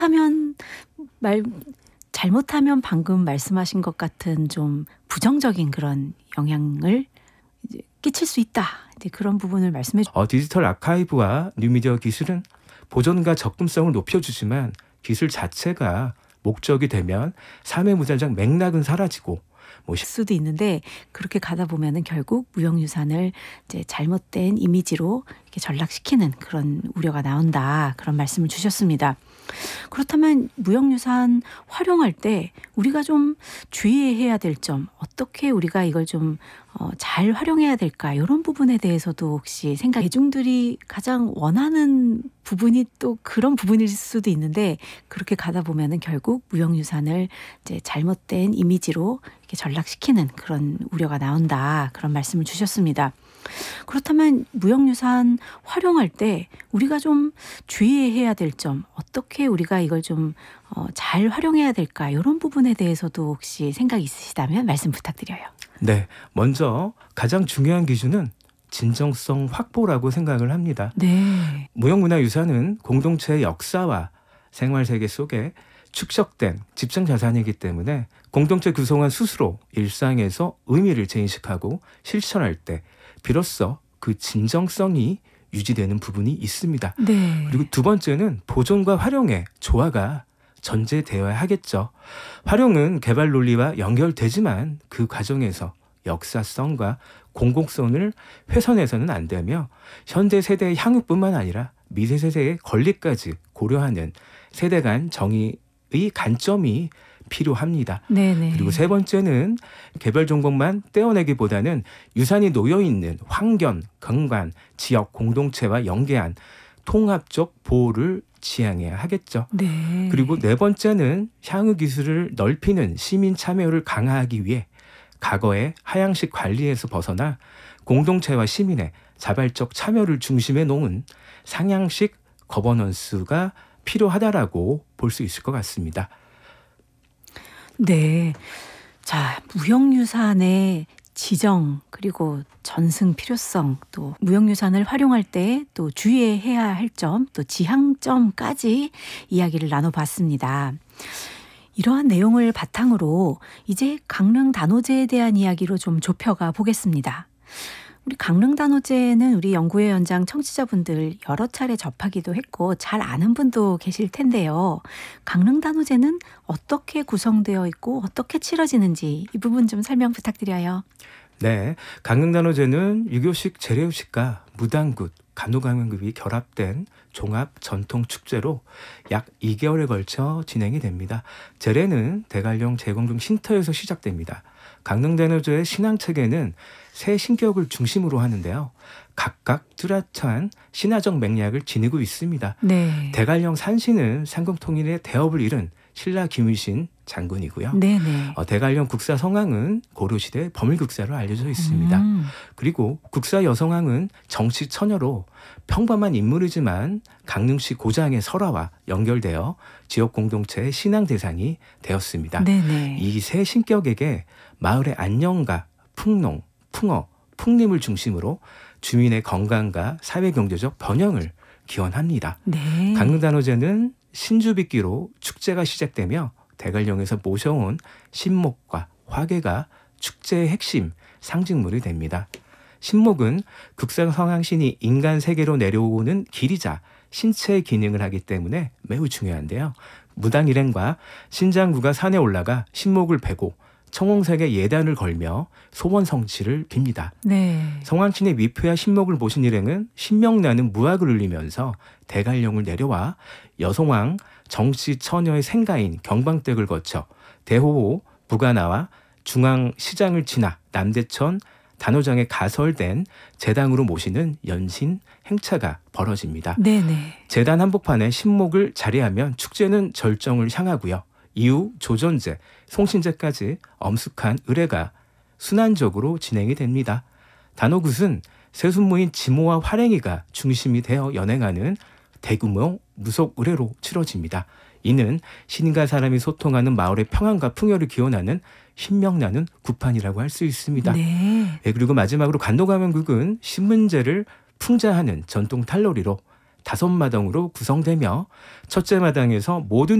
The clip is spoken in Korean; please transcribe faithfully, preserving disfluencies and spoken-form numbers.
하면 말 잘못하면 방금 말씀하신 것 같은 좀 부정적인 그런 영향을 이제 끼칠 수 있다. 이제 그런 부분을 말씀해 주. 어, 디지털 아카이브와 뉴미디어 기술은 보존과 접근성을 높여주지만 기술 자체가 목적이 되면 삶의 무전적 맥락은 사라지고 뭐 수도 있는데 그렇게 가다 보면은 결국 무형유산을 이제 잘못된 이미지로 이렇게 전락시키는 그런 우려가 나온다. 그런 말씀을 주셨습니다. 그렇다면 무형유산 활용할 때 우리가 좀 주의해야 될 점, 어떻게 우리가 이걸 좀 어, 잘 활용해야 될까? 이런 부분에 대해서도 혹시 생각, 대중들이 가장 원하는 부분이 또 그런 부분일 수도 있는데 그렇게 가다 보면은 결국 무형유산을 이제 잘못된 이미지로 이렇게 전락시키는 그런 우려가 나온다. 그런 말씀을 주셨습니다. 그렇다면 무형유산 활용할 때 우리가 좀 주의해야 될 점, 어떻게 우리가 이걸 좀 어, 잘 활용해야 될까? 이런 부분에 대해서도 혹시 생각이 있으시다면 말씀 부탁드려요. 네, 먼저 가장 중요한 기준은 진정성 확보라고 생각을 합니다. 네. 무형문화유산은 공동체의 역사와 생활세계 속에 축적된 집정자산이기 때문에 공동체 구성원 스스로 일상에서 의미를 재인식하고 실천할 때 비로소 그 진정성이 유지되는 부분이 있습니다. 네. 그리고 두 번째는 보존과 활용의 조화가 전제되어야 하겠죠. 활용은 개발 논리와 연결되지만 그 과정에서 역사성과 공공성을 훼손해서는 안 되며 현대 세대의 향유뿐만 아니라 미래 세대의 권리까지 고려하는 세대 간 정의의 관점이 필요합니다. 네네. 그리고 세 번째는 개별 종목만 떼어내기보다는 유산이 놓여있는 환경, 경관, 지역 공동체와 연계한 통합적 보호를 지향해야 하겠죠. 네. 그리고 네 번째는 향후 기술을 넓히는 시민 참여를 강화하기 위해 과거의 하향식 관리에서 벗어나 공동체와 시민의 자발적 참여를 중심에 놓은 상향식 거버넌스가 필요하다라고 볼 수 있을 것 같습니다. 네. 자, 무형유산의 지정 그리고 전승 필요성, 또 무형유산을 활용할 때 또 주의해야 할 점, 또 지향점까지 이야기를 나눠봤습니다. 이러한 내용을 바탕으로 이제 강릉 단오제에 대한 이야기로 좀 좁혀가 보겠습니다. 우리 강릉 단오제는 우리 연구회 연장 청취자분들 여러 차례 접하기도 했고 잘 아는 분도 계실 텐데요. 강릉 단오제는 어떻게 구성되어 있고 어떻게 치러지는지 이 부분 좀 설명 부탁드려요. 네, 강릉 단오제는 유교식 재래의식과 무당굿, 간호강연급이 결합된 종합 전통 축제로 약 이 개월에 걸쳐 진행이 됩니다. 제례는 대관령 제공중 쉼터에서 시작됩니다. 강릉 단오제의 신앙체계는 세 신격을 중심으로 하는데요. 각각 뚜렷한 신화적 맥락을 지니고 있습니다. 네. 대관령 산신은 삼국통일의 대업을 이룬 신라 김유신 장군이고요. 네네. 어, 대관령 국사 성왕은 고려시대 범일국사로 알려져 있습니다. 음. 그리고 국사 여성왕은 정치 처녀로 평범한 인물이지만 강릉시 고장의 설화와 연결되어 지역 공동체의 신앙 대상이 되었습니다. 네네. 이 세 신격에게 마을의 안녕과 풍농, 풍어, 풍림을 중심으로 주민의 건강과 사회경제적 번영을 기원합니다. 네. 강릉 단오제는 신주비끼로 축제가 시작되며 대관령에서 모셔온 신목과 화개가 축제의 핵심 상징물이 됩니다. 신목은 국사성왕신이 인간 세계로 내려오는 길이자 신체의 기능을 하기 때문에 매우 중요한데요. 무당 일행과 신장구가 산에 올라가 신목을 베고 청홍색의 예단을 걸며 소원 성취를 빕니다. 네. 성왕신의 위패와 신목을 모신 일행은 신명나는 무악을 울리면서 대관령을 내려와 여성왕 정씨 처녀의 생가인 경방댁을 거쳐 대호호 부가나와 중앙시장을 지나 남대천 단오장에 가설된 제당으로 모시는 연신 행차가 벌어집니다. 네네. 제단 한복판에 신목을 자리하면 축제는 절정을 향하고요. 이후 조전제, 송신제까지 엄숙한 의례가 순환적으로 진행이 됩니다. 단오굿은 세순모인 지모와 활행이가 중심이 되어 연행하는 대규모 무속 의례로 치러집니다. 이는 신과 사람이 소통하는 마을의 평안과 풍요를 기원하는 신명나는 구판이라고 할 수 있습니다. 네. 네, 그리고 마지막으로 간도가면국은 신문제를 풍자하는 전통 탈놀이로 다섯 마당으로 구성되며 첫째 마당에서 모든